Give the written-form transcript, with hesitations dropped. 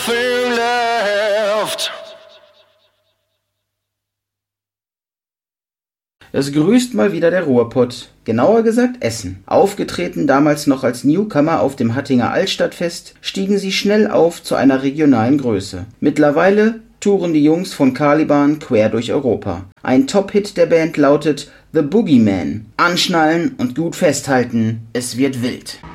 Es grüßt mal wieder der Ruhrpott, genauer gesagt Essen. Aufgetreten damals noch als Newcomer auf dem Hattinger Altstadtfest, stiegen sie schnell auf zu einer regionalen Größe. Mittlerweile touren die Jungs von Caliban quer durch Europa. Ein Top-Hit der Band lautet The Boogeyman. Anschnallen und gut festhalten, es wird wild.